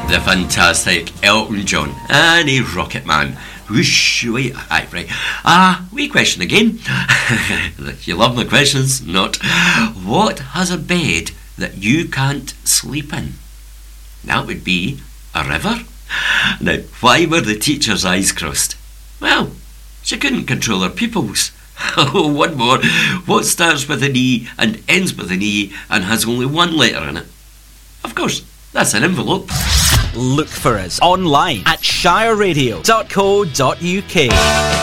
The fantastic Elton John and a Rocket Man. Whoosh, wait, aye, right. Wee question again. You love my questions, not. What has a bed that you can't sleep in? That would be a river. Now, why were the teacher's eyes crossed? Well, she couldn't control her pupils. Oh, one more. What starts with an E and ends with an E and has only one letter in it? Of course, that's an envelope. Look for us online at shireradio.co.uk.